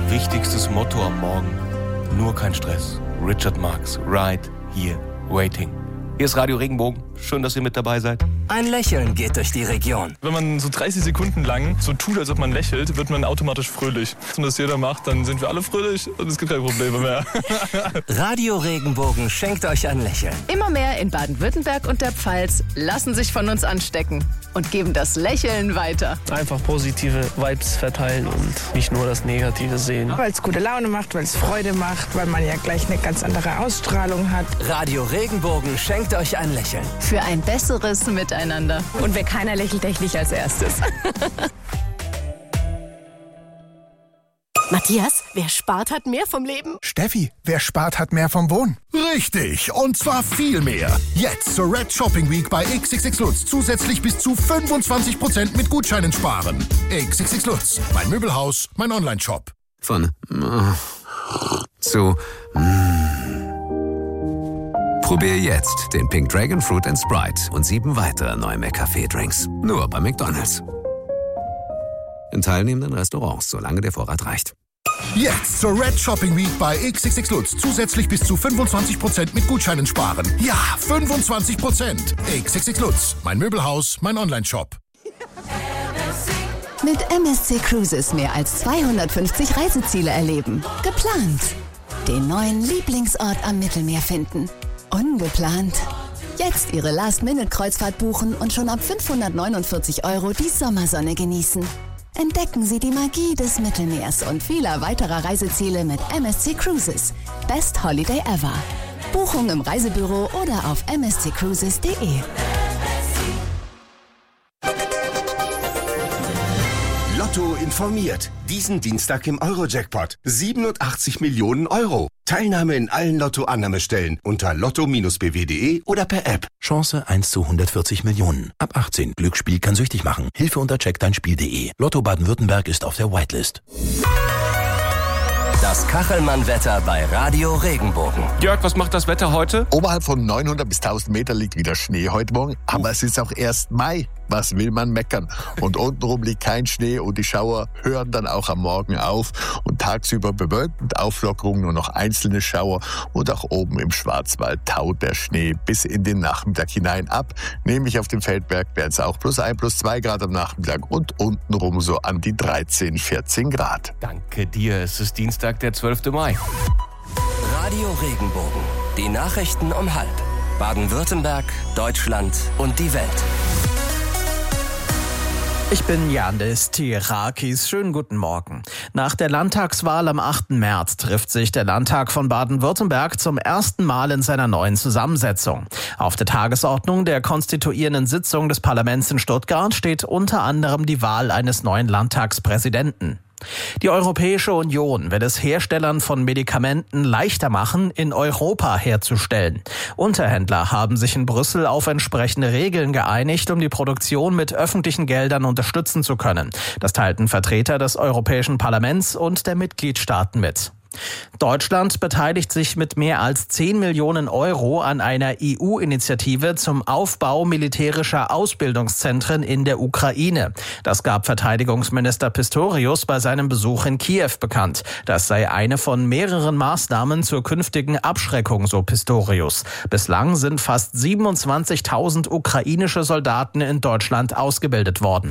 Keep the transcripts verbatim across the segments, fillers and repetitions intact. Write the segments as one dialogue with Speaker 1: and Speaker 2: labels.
Speaker 1: Wichtigstes Motto am Morgen: nur kein Stress. Richard Marx, right here, waiting. Hier ist Radio Regenbogen. Schön, dass ihr mit dabei seid.
Speaker 2: Ein Lächeln geht durch die Region.
Speaker 3: Wenn man so dreißig Sekunden lang so tut, als ob man lächelt, wird man automatisch fröhlich. Wenn das jeder macht, dann sind wir alle fröhlich und es gibt keine Probleme mehr.
Speaker 2: Radio Regenbogen schenkt euch ein Lächeln.
Speaker 4: Immer mehr in Baden-Württemberg und der Pfalz lassen sich von uns anstecken und geben das Lächeln weiter.
Speaker 5: Einfach positive Vibes verteilen und nicht nur das Negative sehen.
Speaker 6: Weil es gute Laune macht, weil es Freude macht, weil man ja gleich eine ganz andere Ausstrahlung hat.
Speaker 2: Radio Regenbogen schenkt euch ein Lächeln.
Speaker 4: Für ein besseres Miteinander.
Speaker 7: Und wer keiner lächelt, der nicht als erstes.
Speaker 8: Matthias, wer spart, hat mehr vom Leben.
Speaker 9: Steffi, wer spart, hat mehr vom Wohnen. Richtig, und zwar viel mehr. Jetzt zur Red Shopping Week bei X X X Lutz zusätzlich bis zu fünfundzwanzig Prozent mit Gutscheinen sparen. X X X Lutz, mein Möbelhaus, mein Online-Shop.
Speaker 10: Von äh, zu mm. Probier jetzt den Pink Dragon Fruit and Sprite und sieben weitere neue McCafé-Drinks. Nur bei McDonald's. In teilnehmenden Restaurants, solange der Vorrat reicht.
Speaker 9: Jetzt zur Red Shopping Week bei X X X Lutz zusätzlich bis zu fünfundzwanzig Prozent mit Gutscheinen sparen. Ja, fünfundzwanzig Prozent. X X X Lutz, mein Möbelhaus, mein Online-Shop.
Speaker 11: Mit M S C Cruises mehr als zweihundertfünfzig Reiseziele erleben. Geplant. Den neuen Lieblingsort am Mittelmeer finden. Ungeplant. Jetzt Ihre Last-Minute-Kreuzfahrt buchen und schon ab fünfhundertneunundvierzig Euro die Sommersonne genießen. Entdecken Sie die Magie des Mittelmeers und vieler weiterer Reiseziele mit M S C Cruises. Best Holiday ever. Buchung im Reisebüro oder auf m s c cruises punkt d e.
Speaker 12: Lotto informiert. Diesen Dienstag im Euro-Jackpot. siebenundachtzig Millionen Euro. Teilnahme in allen Lotto-Annahmestellen unter lotto Bindestrich b w punkt d e oder per App.
Speaker 13: Chance eins zu hundertvierzig Millionen. Ab achtzehn. Glücksspiel kann süchtig machen. Hilfe unter check dein Spiel punkt d e. Lotto Baden-Württemberg ist auf der Whitelist.
Speaker 2: Das Kachelmann-Wetter bei Radio Regenbogen.
Speaker 1: Jörg, was macht das Wetter heute?
Speaker 14: Oberhalb von neunhundert bis tausend Meter liegt wieder Schnee heute Morgen. Aber es ist auch erst Mai. Was will man meckern? Und untenrum liegt kein Schnee und die Schauer hören dann auch am Morgen auf. Und tagsüber bewölkt mit Auflockerung nur noch einzelne Schauer. Und auch oben im Schwarzwald taut der Schnee bis in den Nachmittag hinein ab. Nämlich auf dem Feldberg wären es auch plus ein, plus zwei Grad am Nachmittag und untenrum so an die dreizehn, vierzehn Grad.
Speaker 1: Danke dir, es ist Dienstag, der zwölfte Mai.
Speaker 2: Radio Regenbogen. Die Nachrichten um halb. Baden-Württemberg, Deutschland und die Welt.
Speaker 15: Ich bin Yandis Tirakis. Schönen guten Morgen. Nach der Landtagswahl am achten März trifft sich der Landtag von Baden-Württemberg zum ersten Mal in seiner neuen Zusammensetzung. Auf der Tagesordnung der konstituierenden Sitzung des Parlaments in Stuttgart steht unter anderem die Wahl eines neuen Landtagspräsidenten. Die Europäische Union will es Herstellern von Medikamenten leichter machen, in Europa herzustellen. Unterhändler haben sich in Brüssel auf entsprechende Regeln geeinigt, um die Produktion mit öffentlichen Geldern unterstützen zu können. Das teilten Vertreter des Europäischen Parlaments und der Mitgliedstaaten mit. Deutschland beteiligt sich mit mehr als zehn Millionen Euro an einer E U-Initiative zum Aufbau militärischer Ausbildungszentren in der Ukraine. Das gab Verteidigungsminister Pistorius bei seinem Besuch in Kiew bekannt. Das sei eine von mehreren Maßnahmen zur künftigen Abschreckung, so Pistorius. Bislang sind fast siebenundzwanzigtausend ukrainische Soldaten in Deutschland ausgebildet worden.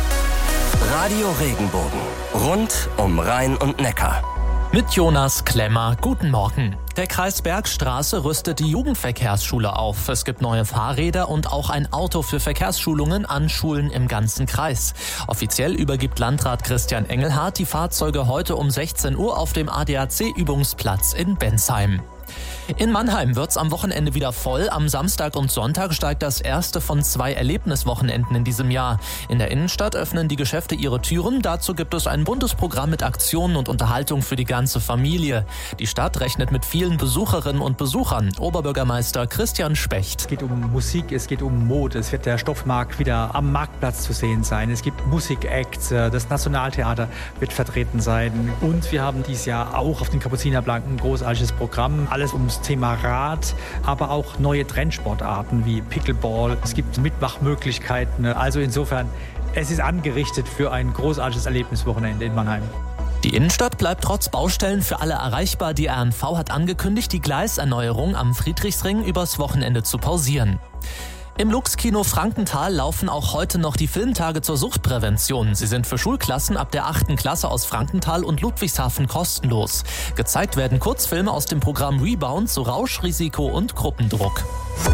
Speaker 2: Radio Regenbogen. Rund um Rhein und Neckar.
Speaker 16: Mit Jonas Klemmer, guten Morgen. Der Kreis Bergstraße rüstet die Jugendverkehrsschule auf. Es gibt neue Fahrräder und auch ein Auto für Verkehrsschulungen an Schulen im ganzen Kreis. Offiziell übergibt Landrat Christian Engelhardt die Fahrzeuge heute um sechzehn Uhr auf dem A D A C-Übungsplatz in Bensheim. In Mannheim wird's am Wochenende wieder voll. Am Samstag und Sonntag steigt das erste von zwei Erlebniswochenenden in diesem Jahr. In der Innenstadt öffnen die Geschäfte ihre Türen. Dazu gibt es ein buntes Programm mit Aktionen und Unterhaltung für die ganze Familie. Die Stadt rechnet mit vielen Besucherinnen und Besuchern. Oberbürgermeister Christian Specht.
Speaker 17: Es geht um Musik, es geht um Mode. Es wird der Stoffmarkt wieder am Marktplatz zu sehen sein. Es gibt Musikacts, das Nationaltheater wird vertreten sein. Und wir haben dieses Jahr auch auf den Kapuzinerblanken ein großartiges Programm. Alles ums Thema Rad, aber auch neue Trendsportarten wie Pickleball. Es gibt Mitmachmöglichkeiten. Also insofern, es ist angerichtet für ein großartiges Erlebniswochenende in Mannheim.
Speaker 16: Die Innenstadt bleibt trotz Baustellen für alle erreichbar. Die R N V hat angekündigt, die Gleiserneuerung am Friedrichsring übers Wochenende zu pausieren. Im Lux-Kino Frankenthal laufen auch heute noch die Filmtage zur Suchtprävention. Sie sind für Schulklassen ab der achten Klasse aus Frankenthal und Ludwigshafen kostenlos. Gezeigt werden Kurzfilme aus dem Programm Rebound zu Rauschrisiko und Gruppendruck.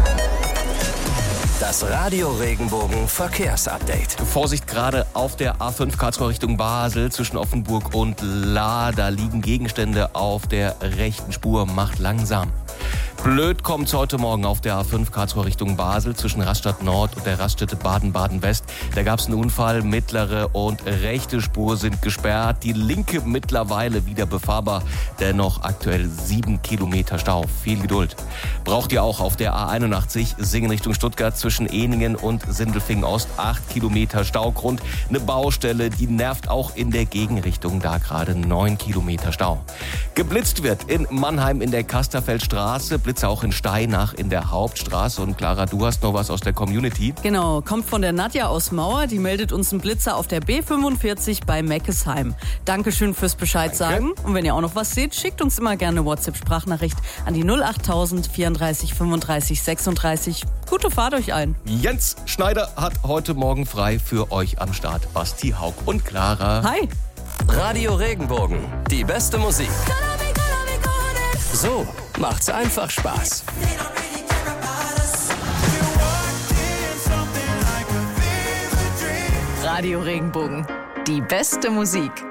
Speaker 2: Das Radio Regenbogen Verkehrsupdate.
Speaker 1: Vorsicht gerade auf der A fünf Karlsruhe Richtung Basel zwischen Offenburg und Lahr. Da liegen Gegenstände auf der rechten Spur. Macht langsam. Blöd kommt's heute Morgen auf der A fünf Karlsruhe Richtung Basel zwischen Rastatt Nord und der Raststätte Baden-Baden-West. Da gab's einen Unfall. Mittlere und rechte Spur sind gesperrt. Die linke mittlerweile wieder befahrbar. Dennoch aktuell sieben Kilometer Stau. Viel Geduld. Braucht ihr auch auf der A einundachtzig Singen Richtung Stuttgart zwischen Ehningen und Sindelfingen Ost. acht Kilometer Staugrund. Eine Baustelle, die nervt auch in der Gegenrichtung. Da gerade neun Kilometer Stau. Geblitzt wird in Mannheim in der Kasterfeldstraße. Blitze auch in Steinach in der Hauptstraße. Und Clara, du hast noch was aus der Community.
Speaker 18: Genau, kommt von der Nadja aus Mauer. Die meldet uns einen Blitzer auf der B fünfundvierzig bei Meckesheim. Dankeschön fürs Bescheid sagen. Und wenn ihr auch noch was seht, schickt uns immer gerne eine WhatsApp-Sprachnachricht an die null achttausend vierunddreißig fünfunddreißig sechsunddreißig. Gute Fahrt euch allen.
Speaker 1: Jens Schneider hat heute Morgen frei für euch am Start. Basti, Haug und Clara.
Speaker 18: Hi.
Speaker 2: Radio Regenbogen, die beste Musik. So macht's einfach Spaß.
Speaker 4: Radio Regenbogen, die beste Musik.